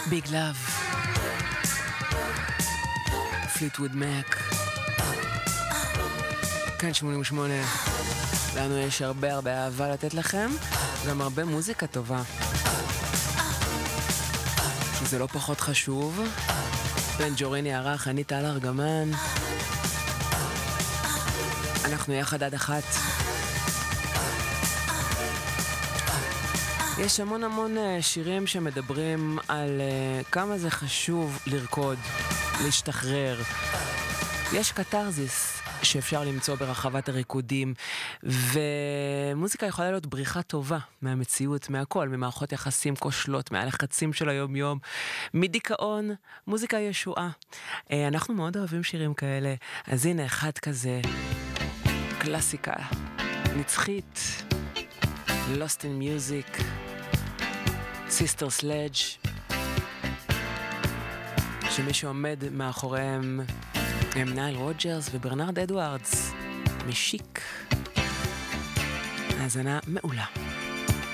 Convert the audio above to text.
ביג לאב, פליטווד מק, כאן 88. לנו יש הרבה אהבה לתת לכם, גם הרבה מוזיקה טובה, שזה לא פחות חשוב. בן ג'וריני ערך, אני טל ארגמן, אנחנו יחד עד 1. יש המון שירים שמדברים על כמה זה חשוב לרקוד, להשתחרר. יש קטרזיס שאפשר למצוא ברחבת הריקודים, ומוזיקה יכולה להיות בריחה טובה מהמציאות, מהכל, ממערכות יחסים כושלות, מהלחצים של היום-יום, מדיכאון, מוזיקה ישועה. אנחנו מאוד אוהבים שירים כאלה, אז הנה אחד כזה, קלאסיקה, נצחית, Lost in Music, Sister Sledge, שמי שעומד מאחוריהם הם נייל רוג'רס וברנרד אדוארדס משיק. האזנה מעולה.